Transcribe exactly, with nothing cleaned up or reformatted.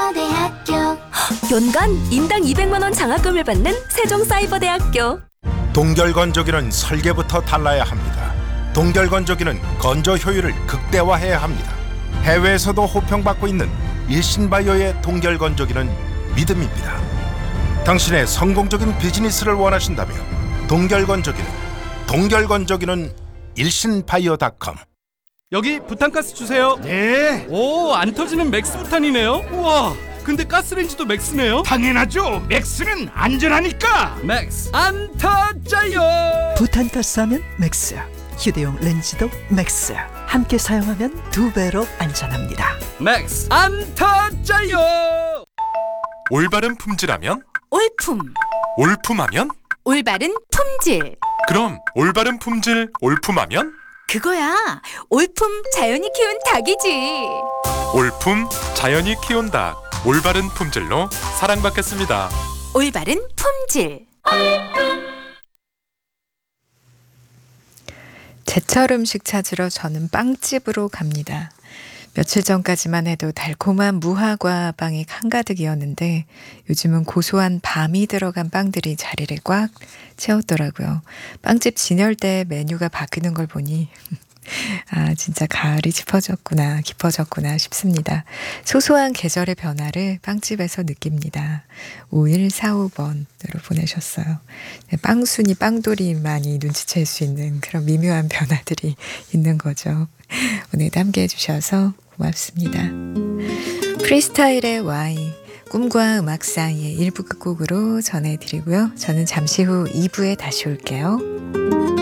세종사이버대학교. 연간 인당 이백만 원 장학금을 받는 세종사이버대학교. 동결건조기는 설계부터 달라야 합니다. 동결건조기는 건조 효율을 극대화해야 합니다. 해외에서도 호평받고 있는 일신바이오의 동결건조기는 믿음입니다. 당신의 성공적인 비즈니스를 원하신다면 동결건조기는 동결건조기는 일신바이오닷컴. 여기 부탄가스 주세요. 네, 오, 안 터지는 맥스 부탄이네요. 우와, 근데 가스레인지도 맥스네요. 당연하죠. 맥스는 안전하니까. 맥스 안 터져요. 부탄가스 하면 맥스, 휴대용 렌즈도 맥스. 함께 사용하면 두 배로 안전합니다. 맥스 안 터져요. 올바른 품질하면? 올품. 올품하면? 올바른 품질. 그럼 올바른 품질 올품하면? 그거야. 올품 자연이 키운 닭이지. 올품 자연이 키운 닭. 올바른 품질로 사랑받겠습니다. 올바른 품질. 제철 음식 찾으러 저는 빵집으로 갑니다. 며칠 전까지만 해도 달콤한 무화과 빵이 한가득이었는데 요즘은 고소한 밤이 들어간 빵들이 자리를 꽉 채웠더라고요. 빵집 진열대 메뉴가 바뀌는 걸 보니 아, 진짜 가을이 깊어졌구나, 깊어졌구나 싶습니다. 소소한 계절의 변화를 빵집에서 느낍니다. 오일사오 번으로 보내셨어요. 네, 빵순이, 빵돌이만이 눈치챌 수 있는 그런 미묘한 변화들이 있는 거죠. 오늘도 함께 해주셔서 고맙습니다. 프리스타일의 Y, 꿈과 음악 사이의 일 부 끝곡으로 전해드리고요. 저는 잠시 후 이 부에 다시 올게요.